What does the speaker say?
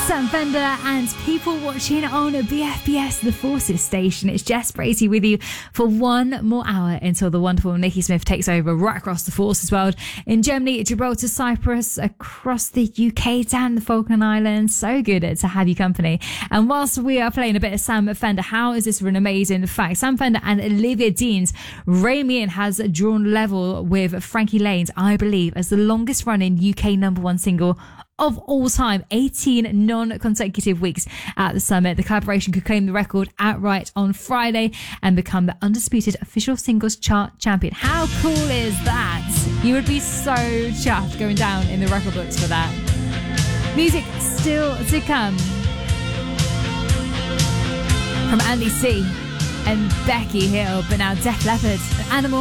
Sam Fender and people watching on BFBS, the Forces station. It's Jess Bracey with you for one more hour until the wonderful Nikki Smith takes over right across the Forces world. In Germany, Gibraltar, Cyprus, across the UK, down the Falkland Islands. So good to have you company. And whilst we are playing a bit of Sam Fender, how is this for an amazing fact? Sam Fender and Olivia Dean's Rain has drawn level with Frankie Lane's I Believe as the longest running UK #1 single of all time, 18 non-consecutive weeks at the summit. The collaboration could claim the record outright on Friday and become the undisputed official singles chart champion. How cool is that? You would be so chuffed going down in the record books for that. Music still to come from Andy C and Becky Hill, but now Def Leppard, Animal.